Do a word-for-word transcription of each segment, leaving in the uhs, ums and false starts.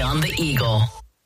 on the Eagle.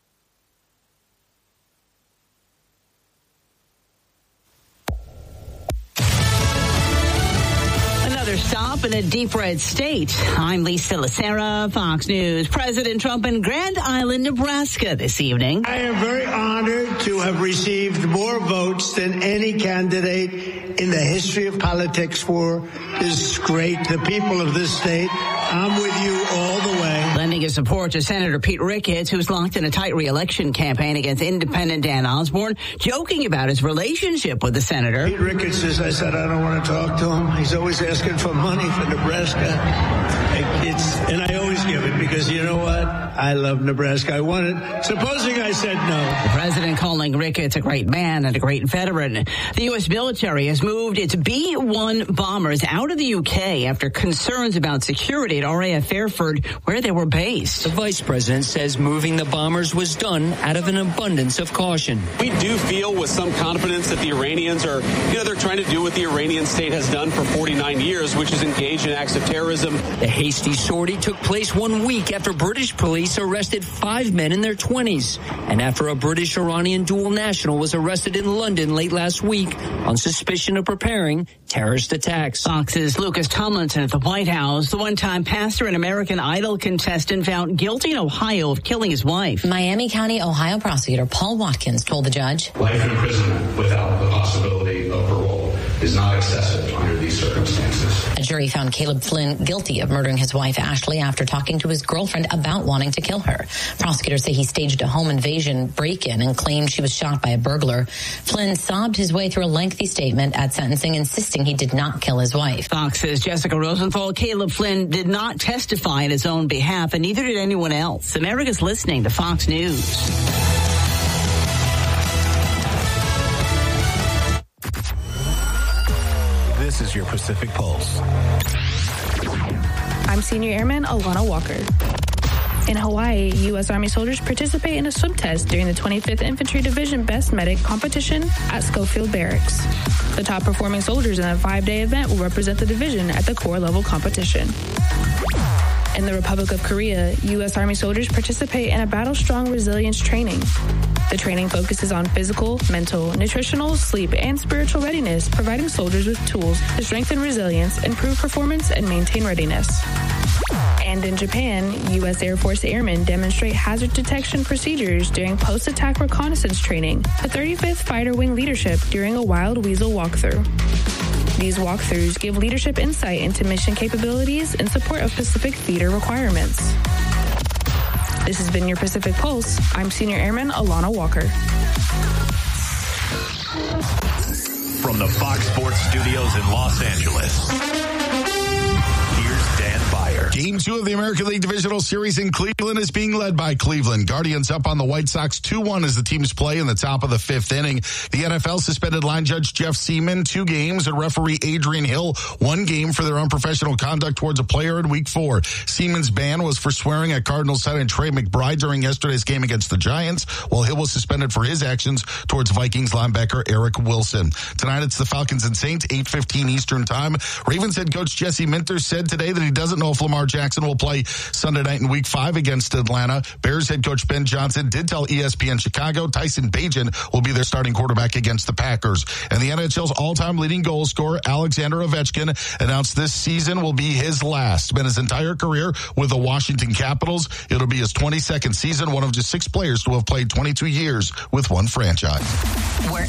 Another stop in a deep red state. I'm Lisa Lacera, Fox News. President Trump in Grand Island, Nebraska this evening. I am very honored to have received more votes than any candidate in the history of politics for this great, the people of this state. I'm with you all the way. Lending his support to Senator Pete Ricketts, who's locked in a tight re-election campaign against independent Dan Osborne, joking about his relationship with the senator. Pete Ricketts says, I said, I don't want to talk to him. He's always asking for money for Nebraska. It's, and I always give it because you know what? I love Nebraska. I want it. Supposing I said no. The president calling Ricketts a great man and a great veteran. The U S military has moved its B one bombers out of the U K after concerns about security at R A F Fairford, where they were based. The vice president says moving the bombers was done out of an abundance of caution. We do feel with some confidence that the Iranians are, you know, they're trying to do what the Iranian state has done for forty-nine years, which is engage in acts of terrorism. The hasty sortie took place one week after British police arrested five men in their twenties, and after a British-Iranian dual national was arrested in London late last week on suspicion of preparing terrorist attacks. Fox's Lucas Tomlinson at the White House. The one-time pastor and American Idol contestant found guilty in Ohio of killing his wife. Miami County, Ohio prosecutor Paul Watkins told the judge, life imprisonment without the possibility of parole is not excessive under these circumstances. A jury found Caleb Flynn guilty of murdering his wife Ashley after talking to his girlfriend about wanting to kill her. Prosecutors say he staged a home invasion break-in and claimed she was shot by a burglar. Flynn sobbed his way through a lengthy statement at sentencing, insisting he did not kill his wife. Fox's Jessica Rosenthal. Caleb Flynn did not testify in his own behalf, and neither did anyone else. America's listening to Fox News. This is your Pacific Pulse. I'm Senior Airman Alana Walker. In Hawaii, U S Army soldiers participate in a swim test during the twenty-fifth Infantry Division Best Medic competition at Schofield Barracks. The top performing soldiers in a five-day event will represent the division at the corps level competition. In the Republic of Korea, U S Army soldiers participate in a battle-strong resilience training. The training focuses on physical, mental, nutritional, sleep, and spiritual readiness, providing soldiers with tools to strengthen resilience, improve performance, and maintain readiness. And in Japan, U S Air Force airmen demonstrate hazard detection procedures during post-attack reconnaissance training, the thirty-fifth Fighter Wing leadership during a Wild Weasel walkthrough. These walkthroughs give leadership insight into mission capabilities in support of Pacific Theater requirements. This has been your Pacific Pulse. I'm Senior Airman Alana Walker. From the Fox Sports Studios in Los Angeles, here's Dan Byer. Game two of the American League Divisional Series in Cleveland is being led by Cleveland. Guardians up on the White Sox two one as the teams play in the top of the fifth inning. The N F L suspended line judge Jeff Seaman two games and referee Adrian Hill one game for their unprofessional conduct towards a player in week four. Seaman's ban was for swearing at Cardinals tight end Trey McBride during yesterday's game against the Giants, while Hill was suspended for his actions towards Vikings linebacker Eric Wilson. Tonight it's the Falcons and Saints, eight fifteen Eastern time. Ravens head coach Jesse Minter said today that he doesn't know if Lamar Jackson will play Sunday night in week five against Atlanta. Bears head coach Ben Johnson did tell E S P N Chicago Tyson Bagent will be their starting quarterback against the Packers. And the N H L's all-time leading goal scorer, Alexander Ovechkin, announced this season will be his last. Been his entire career with the Washington Capitals. It'll be his twenty-second season, one of just six players to have played twenty-two years with one franchise. Wherever